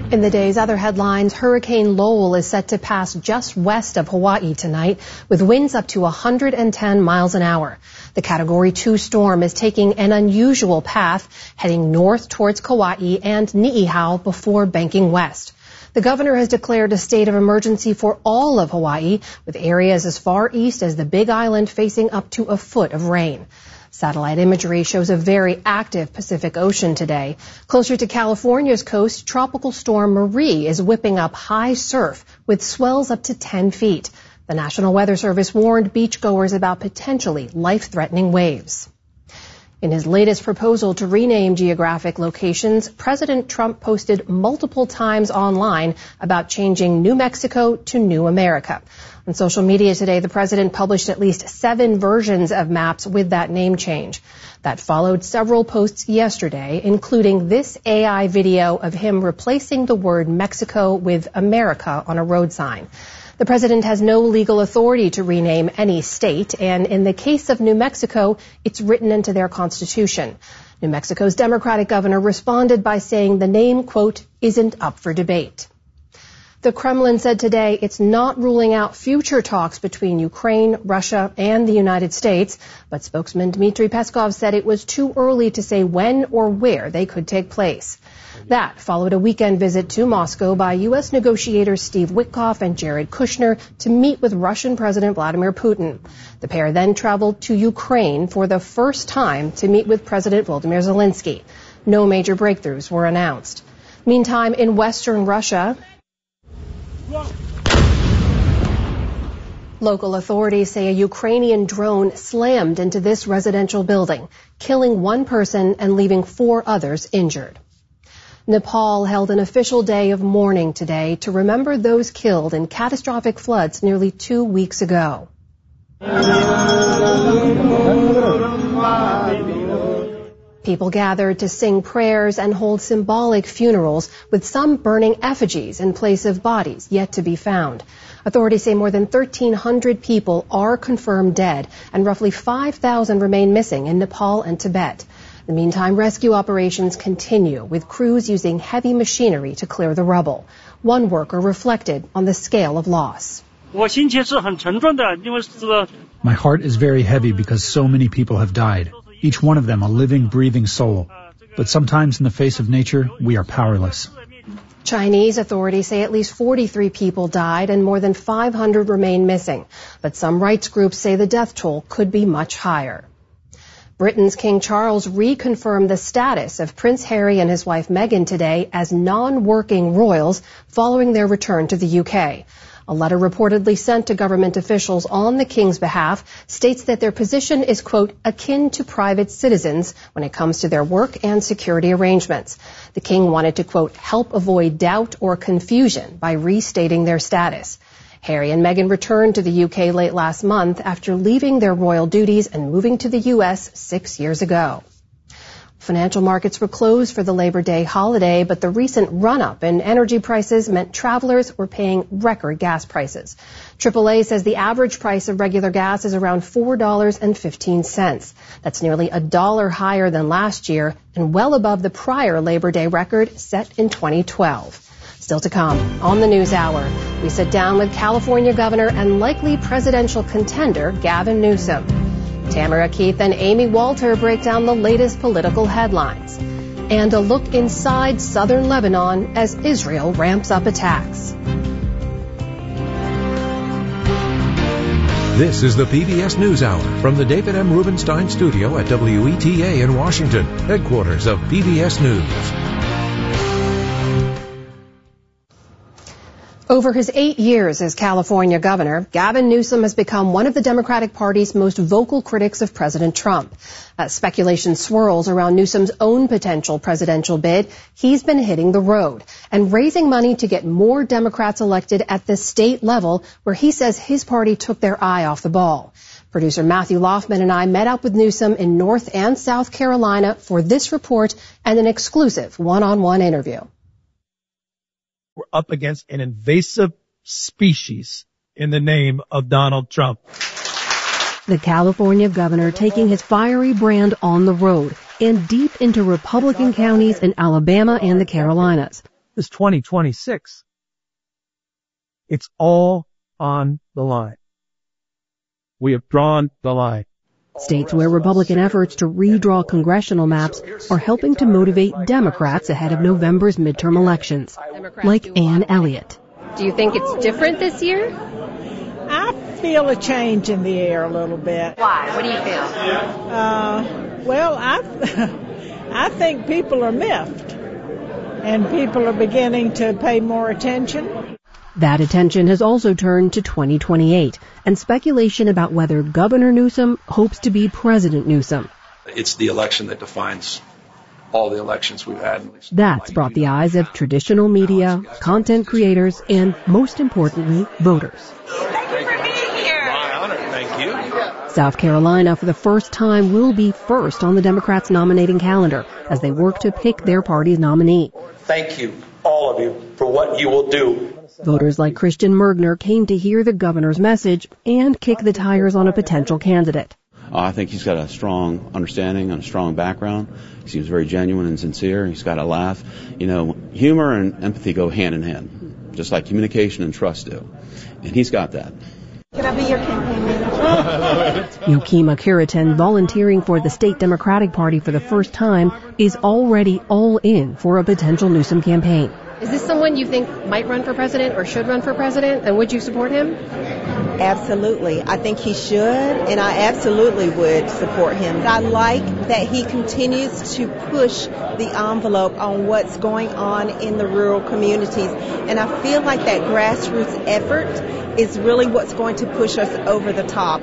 In the day's other headlines, Hurricane Lowell is set to pass just west of Hawaii tonight with winds up to 110 miles an hour. The Category 2 storm is taking an unusual path, heading north towards Kauai and Niihau before banking west. The governor has declared a state of emergency for all of Hawaii, with areas as far east as the Big Island facing up to a foot of rain. Satellite imagery shows a very active Pacific Ocean today. Closer to California's coast, Tropical Storm Marie is whipping up high surf with swells up to 10 feet. The National Weather Service warned beachgoers about potentially life-threatening waves. In his latest proposal to rename geographic locations, President Trump posted multiple times online about changing New Mexico to New America. On social media today, the president published at least 7 versions of maps with that name change. That followed several posts yesterday, including this AI video of him replacing the word Mexico with America on a road sign. The president has no legal authority to rename any state, and in the case of New Mexico, it's written into their constitution. New Mexico's Democratic governor responded by saying the name, quote, isn't up for debate. The Kremlin said today it's not ruling out future talks between Ukraine, Russia, and the United States, but spokesman Dmitry Peskov said it was too early to say when or where they could take place. That followed a weekend visit to Moscow by U.S. negotiators Steve Witkoff and Jared Kushner to meet with Russian President Vladimir Putin. The pair then traveled to Ukraine for the first time to meet with President Volodymyr Zelensky. No major breakthroughs were announced. Meantime, in western Russia, local authorities say a Ukrainian drone slammed into this residential building, killing 1 person and leaving 4 others injured. Nepal held an official day of mourning today to remember those killed in catastrophic floods nearly 2 weeks ago. People gathered to sing prayers and hold symbolic funerals, with some burning effigies in place of bodies yet to be found. Authorities say more than 1,300 people are confirmed dead, and roughly 5,000 remain missing in Nepal and Tibet. In the meantime, rescue operations continue, with crews using heavy machinery to clear the rubble. One worker reflected on the scale of loss. My heart is very heavy because so many people have died, each one of them a living, breathing soul. But sometimes in the face of nature, we are powerless. Chinese authorities say at least 43 people died and more than 500 remain missing. But some rights groups say the death toll could be much higher. Britain's King Charles reconfirmed the status of Prince Harry and his wife Meghan today as non-working royals following their return to the UK. A letter reportedly sent to government officials on the King's behalf states that their position is, quote, akin to private citizens when it comes to their work and security arrangements. The King wanted to, quote, help avoid doubt or confusion by restating their status. Harry and Meghan returned to the UK late last month after leaving their royal duties and moving to the US 6 years ago. Financial markets were closed for the Labor Day holiday, but the recent run-up in energy prices meant travelers were paying record gas prices. AAA says the average price of regular gas is around $4.15. That's nearly $1 higher than last year and well above the prior Labor Day record set in 2012. Still to come on the News Hour, we sit down with California Governor and likely presidential contender Gavin Newsom. Tamara Keith and Amy Walter break down the latest political headlines. And a look inside southern Lebanon as Israel ramps up attacks. This is the PBS NewsHour from the David M. Rubenstein studio at WETA in Washington, headquarters of PBS News. Over his 8 years as California governor, Gavin Newsom has become one of the Democratic Party's most vocal critics of President Trump. As speculation swirls around Newsom's own potential presidential bid, he's been hitting the road and raising money to get more Democrats elected at the state level, where he says his party took their eye off the ball. Producer Matthew Loffman and I met up with Newsom in North and South Carolina for this report and an exclusive one-on-one interview. We're up against an invasive species in the name of Donald Trump. The California governor taking his fiery brand on the road and deep into Republican counties in Alabama and the Carolinas. is 2026. It's all on the line. We have drawn the line. States where Republican efforts to redraw congressional maps are helping to motivate Democrats ahead of November's midterm elections, like Ann Elliott. Do you think it's different this year? I feel a change in the air a little bit. Why? What do you feel? Well, I think people are miffed, and people are beginning to pay more attention. That attention has also turned to 2028 and speculation about whether Governor Newsom hopes to be President Newsom. It's the election that defines all the elections we've had. That's brought the eyes of traditional media, content creators, and, most importantly, voters. Thank you for being here. My honor. Thank you. South Carolina, for the first time, will be first on the Democrats' nominating calendar as they work to pick their party's nominee. Thank you, all of you, for what you will do. Voters like Christian Mergner came to hear the governor's message and kick the tires on a potential candidate. I think he's got a strong understanding and a strong background. He seems very genuine and sincere. He's got a laugh. You know, humor and empathy go hand in hand, just like communication and trust do. And he's got that. Can I be your campaign manager? Yokima Curitan, volunteering for the state Democratic Party for the first time, is already all in for a potential Newsom campaign. Is this someone you think might run for president or should run for president, and would you support him? Absolutely. I think he should, and I absolutely would support him. I like that he continues to push the envelope on what's going on in the rural communities, and I feel like that grassroots effort is really what's going to push us over the top.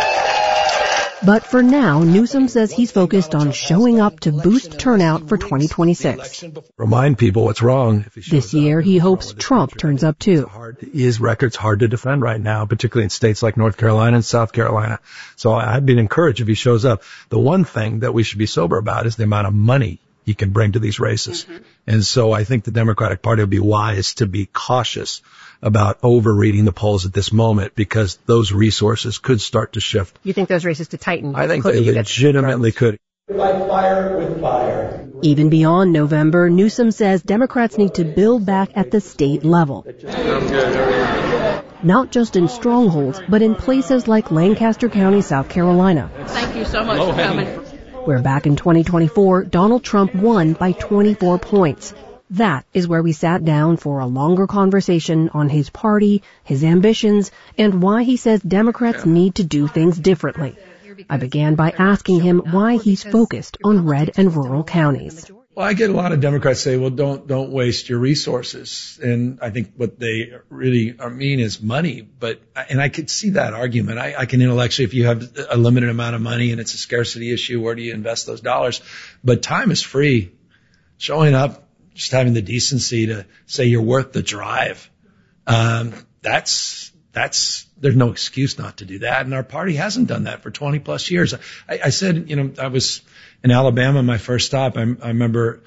But for now, Newsom says he's focused on showing up to boost turnout for 2026. Remind people what's wrong. This year, he hopes Trump turns up too. His record's hard to defend right now, particularly in states like North Carolina and South Carolina. So I'd be encouraged if he shows up. The one thing that we should be sober about is the amount of money he can bring to these races. Mm-hmm. And so I think the Democratic Party would be wise to be cautious about overreading the polls at this moment, because those resources could start to shift. You think those races could tighten? I think they legitimately could. Like fire with fire. Even beyond November, Newsom says Democrats need to build back at the state level. Not just in strongholds, but in places like Lancaster County, South Carolina. Thank you so much for coming. Where back in 2024, Donald Trump won by 24 points. That is where we sat down for a longer conversation on his party, his ambitions, and why he says Democrats need to do things differently. I began by asking him why he's focused on red and rural counties. Well, I get a lot of Democrats say, well, don't waste your resources. And I think what they really mean is money. And I could see that argument. I can intellectually, if you have a limited amount of money and it's a scarcity issue, where do you invest those dollars? But time is free. Showing up, just having the decency to say you're worth the drive. There's no excuse not to do that. And our party hasn't done that for 20 plus years. I said, I was in Alabama, my first stop. I remember,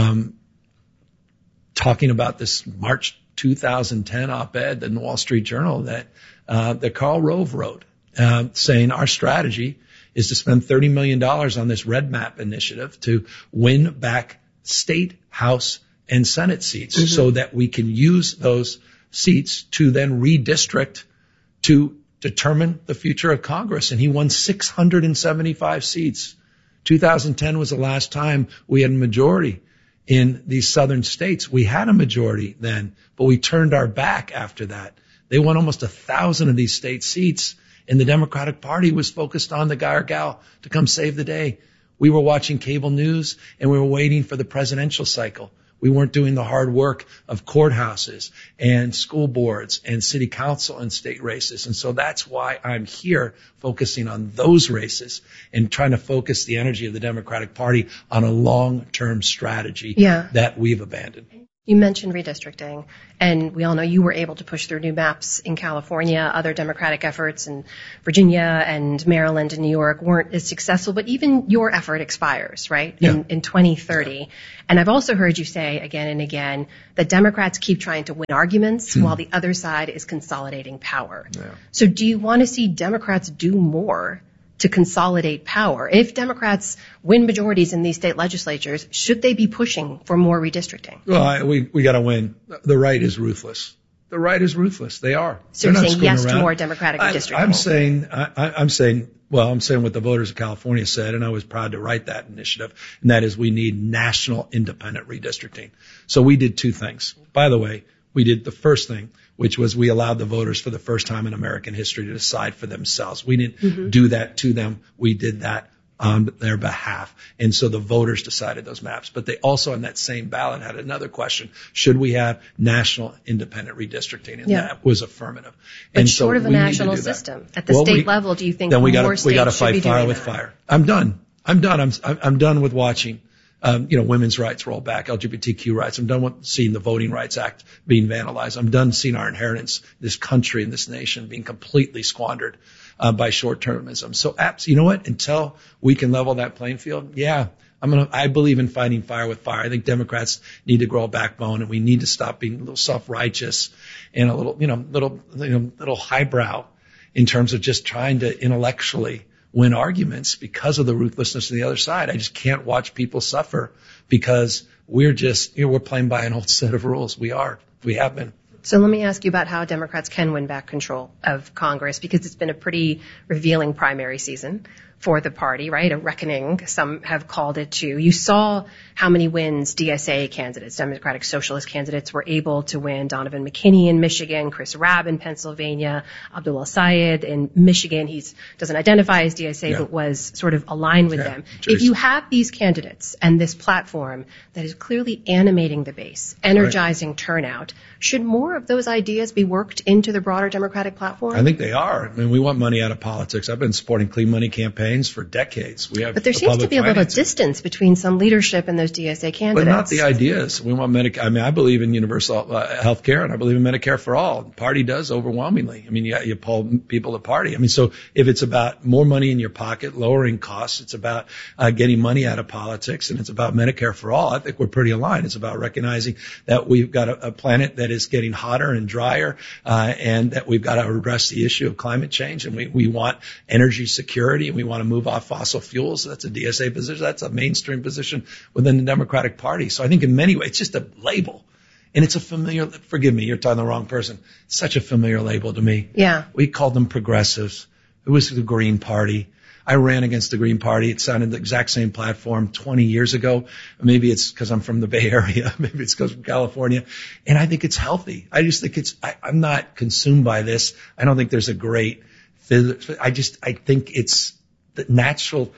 talking about this March 2010 op-ed in the Wall Street Journal that Karl Rove wrote, saying our strategy is to spend $30 million on this Red Map initiative to win back state, House, and Senate seats, so that we can use those seats to then redistrict to determine the future of Congress. And he won 675 seats. 2010 was the last time we had a majority in these southern states. We had a majority then, but we turned our back after that. They won almost 1,000 of these state seats, and the Democratic Party was focused on the guy or gal to come save the day. We were watching cable news, and we were waiting for the presidential cycle. We weren't doing the hard work of courthouses and school boards and city council and state races. And so that's why I'm here focusing on those races and trying to focus the energy of the Democratic Party on a long-term strategy that we've abandoned. You mentioned redistricting, and we all know you were able to push through new maps in California. Other Democratic efforts in Virginia and Maryland and New York weren't as successful, but even your effort expires, right, in 2030. And I've also heard you say again and again that Democrats keep trying to win arguments while the other side is consolidating power. Yeah. So do you want to see Democrats do more to consolidate power. If Democrats win majorities in these state legislatures, should they be pushing for more redistricting? Well, we got to win. The right is ruthless. The right is ruthless. They are. So you're saying yes to more Democratic redistricting? I'm saying what the voters of California said, and I was proud to write that initiative, and that is we need national independent redistricting. So we did two things. By the way, we did the first thing, which was we allowed the voters for the first time in American history to decide for themselves. We didn't do that to them. We did that on their behalf. And so the voters decided those maps. But they also, on that same ballot, had another question. Should we have national independent redistricting? And that was affirmative. But short of a national system, at the state level, do you think more states should be doing that? We got to fight fire with fire. I'm done. I'm done with watching women's rights roll back, LGBTQ rights. I'm done with seeing the Voting Rights Act being vandalized. I'm done seeing our inheritance, this country and this nation being completely squandered by short-termism. So you know what? Until we can level that playing field, I believe in fighting fire with fire. I think Democrats need to grow a backbone, and we need to stop being a little self-righteous and a little highbrow in terms of just trying to intellectually win arguments because of the ruthlessness of the other side. I just can't watch people suffer because we're playing by an old set of rules. We have been. So let me ask you about how Democrats can win back control of Congress, because it's been a pretty revealing primary season for the party, right? A reckoning, some have called it too. You saw how many wins DSA candidates, Democratic Socialist candidates, were able to win. Donovan McKinney in Michigan, Chris Rabb in Pennsylvania, Abdul El-Sayed in Michigan. He doesn't identify as DSA, but was sort of aligned with them. If you have these candidates and this platform that is clearly animating the base, energizing turnout, should more of those ideas be worked into the broader Democratic platform? I think they are. I mean, we want money out of politics. I've been supporting clean money campaigns for decades. But there seems to be a little distance between some leadership and those DSA candidates. But not the ideas. We want Medicare. I mean, I believe in universal health care, and I believe in Medicare for all. The party does overwhelmingly. I mean, you poll people to party. I mean, so if it's about more money in your pocket, lowering costs, it's about getting money out of politics, and it's about Medicare for all, I think we're pretty aligned. It's about recognizing that we've got a planet that is getting hotter and drier, and that we've got to address the issue of climate change, and we want energy security, and we want to move off fossil fuels. That's a DSA position. That's a mainstream position within the Democratic Party. So I think in many ways, it's just a label. And it's a familiar, forgive me, you're talking to the wrong person. It's such a familiar label to me. Yeah. We called them progressives. It was the Green Party. I ran against the Green Party. It sounded the exact same platform 20 years ago. Maybe it's because I'm from the Bay Area. Maybe it's because I'm from California. And I think it's healthy. I just think I'm not consumed by this. I don't think there's a great, I think it's the natural,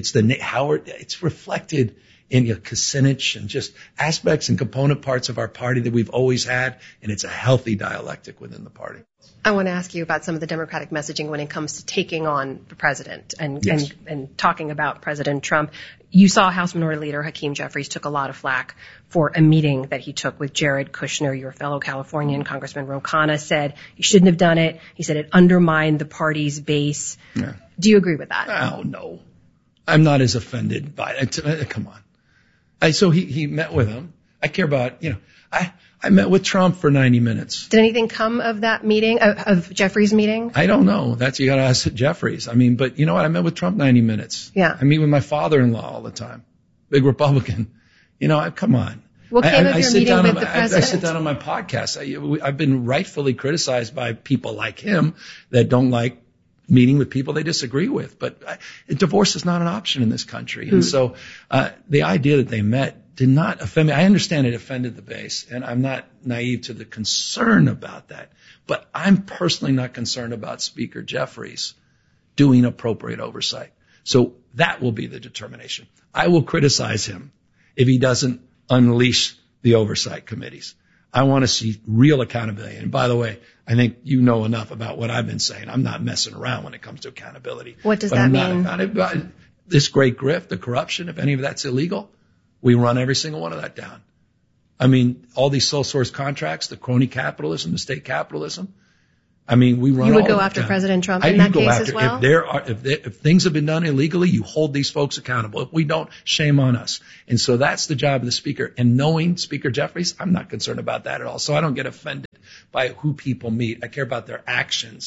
it's reflected in your Kucinich and just aspects and component parts of our party that we've always had, and it's a healthy dialectic within the party. I want to ask you about some of the Democratic messaging when it comes to taking on the president and talking about President Trump. You saw House Minority Leader Hakeem Jeffries took a lot of flack for a meeting that he took with Jared Kushner, your fellow Californian. Congressman Ro Khanna said he shouldn't have done it. He said it undermined the party's base. Yeah. Do you agree with that? Oh, no. I'm not as offended by it. Come on. So he met with him. I care about, I met with Trump for 90 minutes. Did anything come of that meeting, of Jeffries' meeting? I don't know. You got to ask Jeffries. I mean, but you know what? I met with Trump 90 minutes. Yeah. I meet with my father-in-law all the time. Big Republican. Come on. What came of your meeting with the president? I sit down on my podcast. I've been rightfully criticized by people like him that don't like meeting with people they disagree with. But divorce is not an option in this country. And so the idea that they met did not offend me. I understand it offended the base, and I'm not naive to the concern about that. But I'm personally not concerned about Speaker Jeffries doing appropriate oversight. So that will be the determination. I will criticize him if he doesn't unleash the oversight committees. I want to see real accountability. And by the way, I think you know enough about what I've been saying. I'm not messing around when it comes to accountability. What does that mean? This great grift, the corruption, if any of that's illegal, we run every single one of that down. I mean, all these sole source contracts, the crony capitalism, the state capitalism. I mean, we run. You would go after President Trump in that case as well? If things have been done illegally, you hold these folks accountable. If we don't, shame on us. And so that's the job of the speaker. And knowing Speaker Jeffries, I'm not concerned about that at all. So I don't get offended by who people meet. I care about their actions.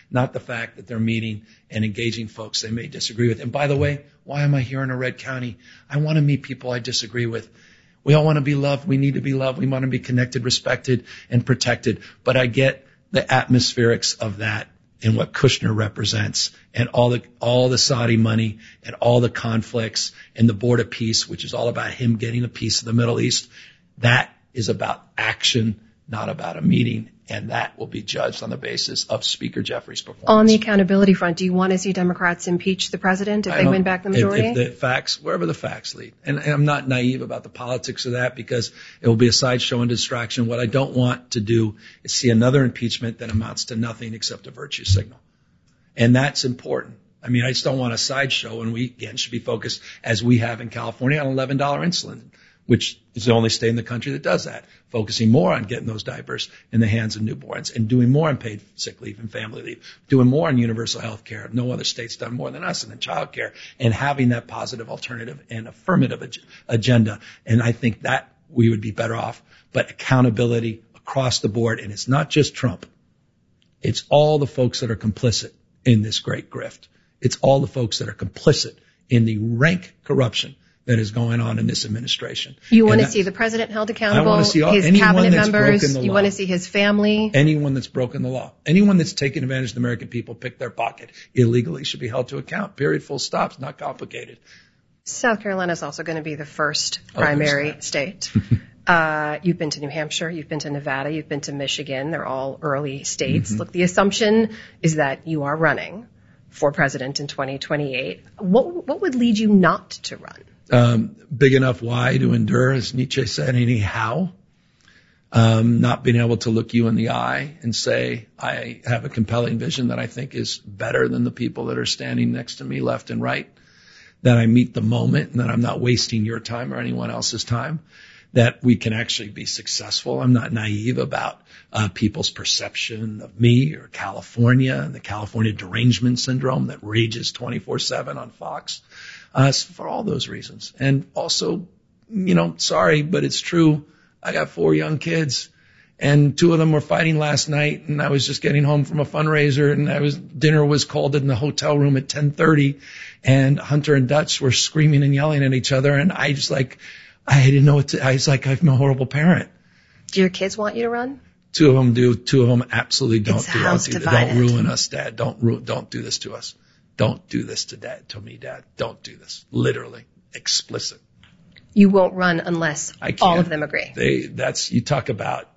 not the fact that they're meeting and engaging folks they may disagree with. And by the way, why am I here in a red county? I want to meet people I disagree with. We all want to be loved. We need to be loved. We want to be connected, respected, and protected. But I get the atmospherics of that and what Kushner represents, and all the Saudi money and all the conflicts and the Board of Peace, which is all about him getting a piece of the Middle East. That is about action, not about a meeting, and that will be judged on the basis of Speaker Jeffries' performance. On the accountability front, do you want to see Democrats impeach the president if they win back the majority? If the facts, wherever the facts lead. And I'm not naive about the politics of that, because it will be a sideshow and distraction. What I don't want to do is see another impeachment that amounts to nothing except a virtue signal. And that's important. I mean, I just don't want a sideshow, and we, again, should be focused, as we have in California, on $11 insulin, which is the only state in the country that does that, focusing more on getting those diapers in the hands of newborns and doing more on paid sick leave and family leave, doing more on universal health care. No other state's done more than us, and in child care, and having that positive alternative and affirmative agenda. And I think that we would be better off. But accountability across the board, and it's not just Trump. It's all the folks that are complicit in this great grift. It's all the folks that are complicit in the rank corruption that is going on in this administration. You want to see the president held accountable, I want to see his cabinet members, you want to see his family. Anyone that's broken the law. Anyone that's taken advantage of the American people, picked their pocket illegally, should be held to account. Period, full stop. It's not complicated. South Carolina is also going to be the first primary state. You've been to New Hampshire, you've been to Nevada, you've been to Michigan. They're all early states. Look, the assumption is that you are running for president in 2028. What would lead you not to run? Big enough why to endure, as Nietzsche said, anyhow. Not being able to look you in the eye and say, I have a compelling vision that I think is better than the people that are standing next to me, left and right. That I meet the moment and that I'm not wasting your time or anyone else's time. That we can actually be successful. I'm not naive about people's perception of me or California and the California derangement syndrome that rages 24/7 on Fox. For all those reasons. And also, sorry, but it's true. I got 4 young kids, and 2 of them were fighting last night, and I was just getting home from a fundraiser, and dinner was called in the hotel room at 10:30, and Hunter and Dutch were screaming and yelling at each other, and I didn't know what to, I was like, I'm a horrible parent. Do your kids want you to run? 2 of them do. 2 of them absolutely don't. Don't ruin us, Dad. Don't do this to us. Don't do this to me, Dad. Don't do this. Literally. Explicit. You won't run unless all of them agree. You talk about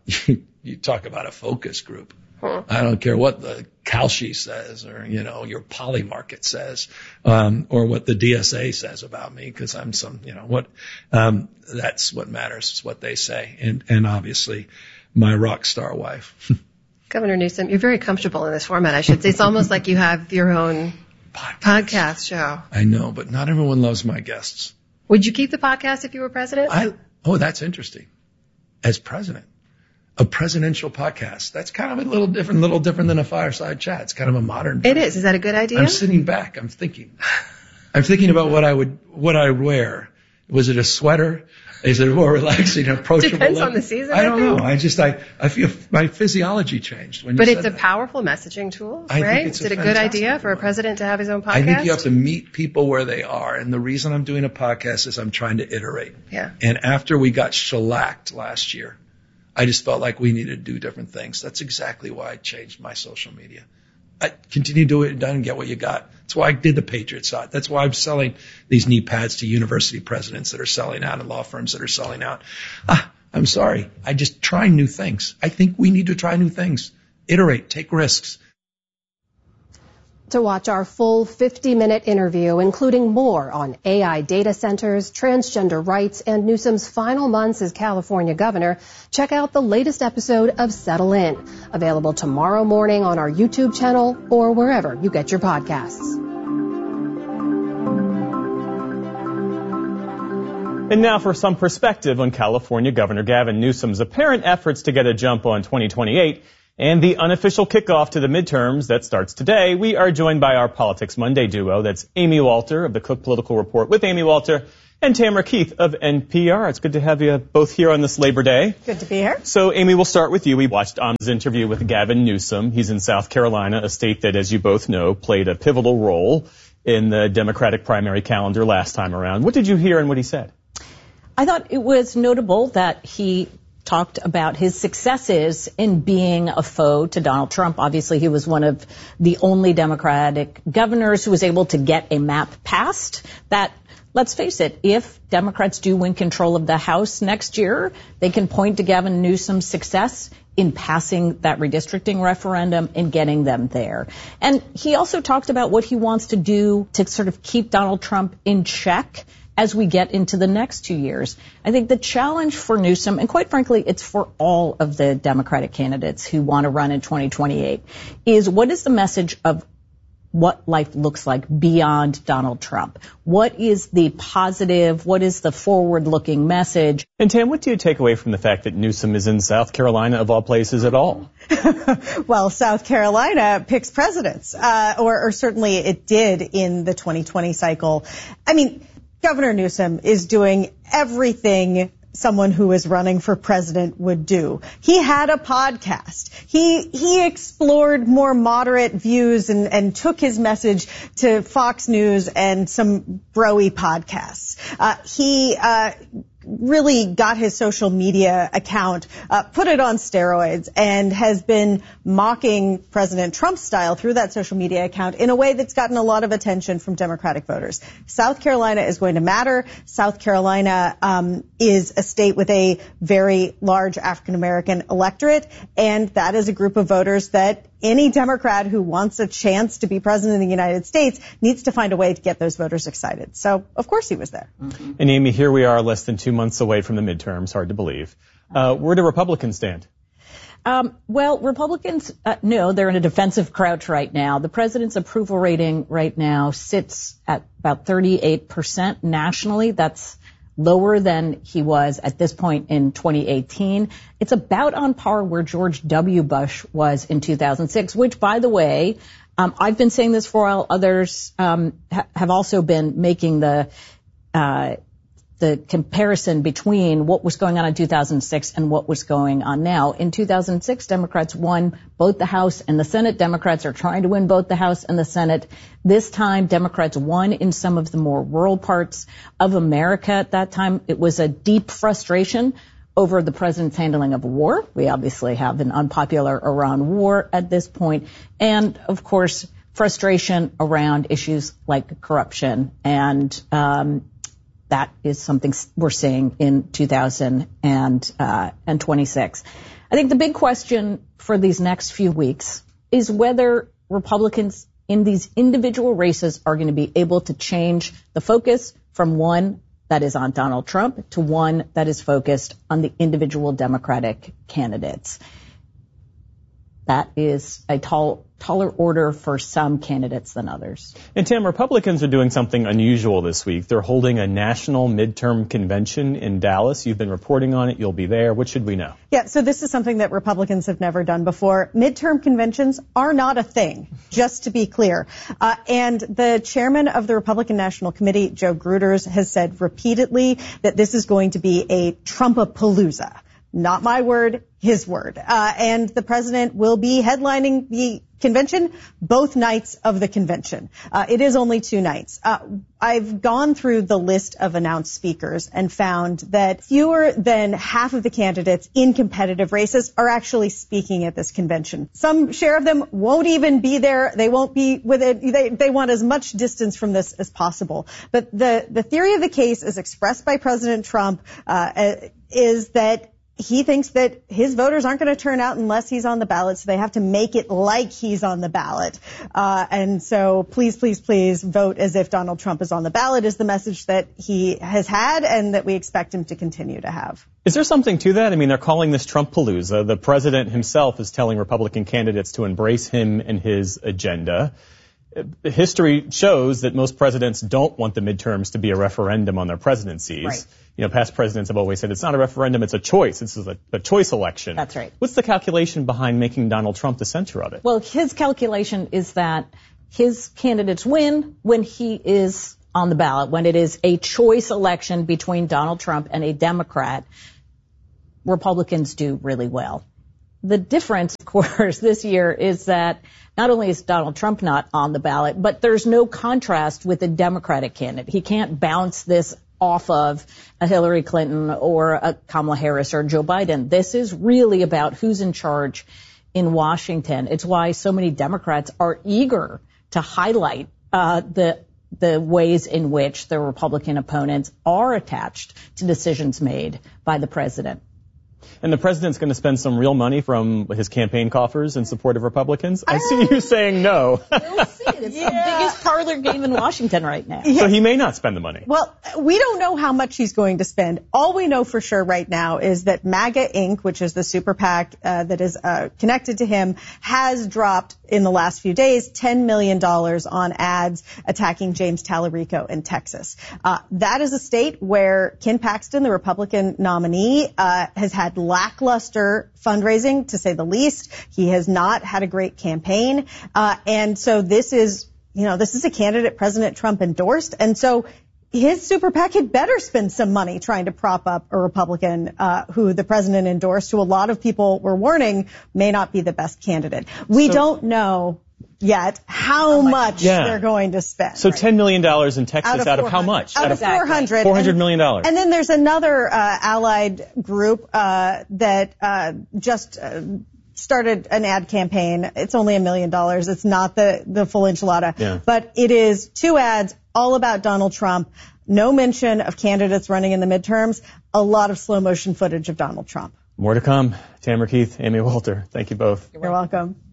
a focus group. I don't care what the Kalshi says or, your Poly Market says, or what the DSA says about me, because I'm that's what matters. It's what they say. And obviously my rock star wife. Governor Newsom, you're very comfortable in this format, I should say. It's almost like you have your own podcast show. I know, but not everyone loves my guests. Would you keep the podcast if you were president? That's interesting. As president, a presidential podcast. That's kind of a little different than a fireside chat. It's kind of a modern. It is. Is that a good idea? I'm sitting back. I'm thinking about what I would wear. Was it a sweater? Is it more relaxing, approachable? Depends on the season. I don't know. I feel my physiology changed when you said that. But it's a powerful messaging tool, right? I think is it a good idea for a president to have his own podcast? I think you have to meet people where they are. And the reason I'm doing a podcast is I'm trying to iterate. Yeah. And after we got shellacked last year, I just felt like we needed to do different things. That's exactly why I changed my social media. I continue to do it and get what you got. That's why I did the Patriot side. That's why I'm selling these knee pads to university presidents that are selling out and law firms that are selling out. I'm sorry. I just try new things. I think we need to try new things. Iterate, take risks. To watch our full 50-minute interview, including more on AI data centers, transgender rights, and Newsom's final months as California governor, check out the latest episode of Settle In, available tomorrow morning on our YouTube channel or wherever you get your podcasts. And now for some perspective on California Governor Gavin Newsom's apparent efforts to get a jump on 2028 and the unofficial kickoff to the midterms that starts today. We are joined by our Politics Monday duo. That's Amy Walter of the Cook Political Report with Amy Walter And Tamara Keith of NPR. It's good to have you both here on this Labor Day. Good to be here. So, Amy, we'll start with you. We watched Anna's interview with Gavin Newsom. He's in South Carolina, a state that, as you both know, played a pivotal role in the Democratic primary calendar last time around. What did you hear and what he said? I thought it was notable that he talked about his successes in being a foe to Donald Trump. Obviously, he was one of the only Democratic governors who was able to get a map passed that, let's face it, if Democrats do win control of the House next year, they can point to Gavin Newsom's success in passing that redistricting referendum and getting them there. And he also talked about what he wants to do to sort of keep Donald Trump in check as we get into the next 2 years. I think the challenge for Newsom, and quite frankly, it's for all of the Democratic candidates who want to run in 2028, is what is the message of what life looks like beyond Donald Trump? What is the positive, what is the forward-looking message? And Tam, what do you take away from the fact that Newsom is in South Carolina, of all places, at all? Well, South Carolina picks presidents, or certainly it did in the 2020 cycle. I mean, Governor Newsom is doing everything someone who is running for president would do. He had a podcast. He explored more moderate views and took his message to Fox News and some bro-y podcasts. He really got his social media account, put it on steroids, and has been mocking President Trump's style through that social media account in a way that's gotten a lot of attention from Democratic voters. South Carolina is going to matter. South Carolina is a state with a very large African-American electorate, and that is a group of voters that any Democrat who wants a chance to be president of the United States needs to find a way to get those voters excited. So, of course, he was there. Mm-hmm. And Amy, here we are less than 2 months away from the midterms. Hard to believe. Where do Republicans stand? Well, Republicans, no, they're in a defensive crouch right now. The president's approval rating right now sits at about 38% nationally. That's lower than he was at this point in 2018. It's about on par where George W. Bush was in 2006, which, by the way, I've been saying this for a while. Others have also been making the comparison between what was going on in 2006 and what was going on now. In 2006, Democrats won both the House and the Senate. Democrats are trying to win both the House and the Senate. This time, Democrats won in some of the more rural parts of America. At that time, it was a deep frustration over the president's handling of war. We obviously have an unpopular Iran war at this point. And, of course, frustration around issues like corruption. And that is something we're seeing in 2026. I think the big question for these next few weeks is whether Republicans in these individual races are going to be able to change the focus from one that is on Donald Trump to one that is focused on the individual Democratic candidates. That is a taller order for some candidates than others. And Tam, Republicans are doing something unusual this week. They're holding a national midterm convention in Dallas. You've been reporting on it. You'll be there. What should we know? Yeah, so this is something that Republicans have never done before. Midterm conventions are not a thing, just to be clear. And the chairman of the Republican National Committee, Joe Gruters, has said repeatedly that this is going to be a Trumpapalooza. Not my word, his word. And the president will be headlining the convention both nights of the convention. It is only 2 nights. I've gone through the list of announced speakers and found that fewer than half of the candidates in competitive races are actually speaking at this convention. Some share of them won't even be there. They won't be with it. They want as much distance from this as possible. But the theory of the case, as expressed by President Trump, is that he thinks that his voters aren't going to turn out unless he's on the ballot, so they have to make it like he's on the ballot. And so please, please, please vote as if Donald Trump is on the ballot is the message that he has had and that we expect him to continue to have. Is there something to that? I mean, they're calling this Trumpalooza. The president himself is telling Republican candidates to embrace him and his agenda. History shows that most presidents don't want the midterms to be a referendum on their presidencies. Right. You know, past presidents have always said it's not a referendum, it's a choice. This is a choice election. That's right. What's the calculation behind making Donald Trump the center of it? Well, his calculation is that his candidates win when he is on the ballot, when it is a choice election between Donald Trump and a Democrat, Republicans do really well. The difference, of course, this year is that not only is Donald Trump not on the ballot, but there's no contrast with a Democratic candidate. He can't bounce this off of a Hillary Clinton or a Kamala Harris or Joe Biden. This is really about who's in charge in Washington. It's why so many Democrats are eager to highlight the ways in which their Republican opponents are attached to decisions made by the president. And the president's going to spend some real money from his campaign coffers in support of Republicans? I see you saying no. We'll see. It's the biggest parlor game in Washington right now. So he may not spend the money. Well, we don't know how much he's going to spend. All we know for sure right now is that MAGA Inc., which is the super PAC that is connected to him, has dropped in the last few days $10 million on ads attacking James Tallarico in Texas. That is a state where Ken Paxton, the Republican nominee, has had lackluster fundraising, to say the least. He has not had a great campaign. And so this is a candidate President Trump endorsed. And so his super PAC had better spend some money trying to prop up a Republican who the president endorsed, who a lot of people were warning may not be the best candidate. We don't know yet how much they're going to spend. So $10 million in Texas out of how much? Out of 400. $400 million. And then there's another allied group that just started an ad campaign. It's only $1 million. It's not the full enchilada. Yeah. But it is 2 ads all about Donald Trump. No mention of candidates running in the midterms. A lot of slow motion footage of Donald Trump. More to come. Tamara Keith, Amy Walter, thank you both. You're welcome.